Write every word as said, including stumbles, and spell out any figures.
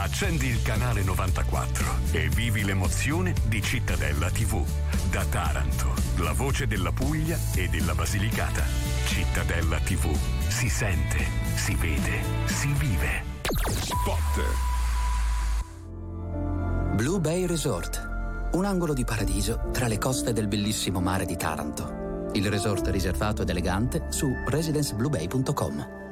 Accendi il canale novantaquattro e vivi l'emozione di Cittadella tivù. Da Taranto, la voce della Puglia e della Basilicata. Cittadella tivù. Si sente, si vede, si vive. Spot. Blue Bay Resort, un angolo di paradiso tra le coste del bellissimo mare di Taranto. Il resort riservato ed elegante su residence blue bay punto com.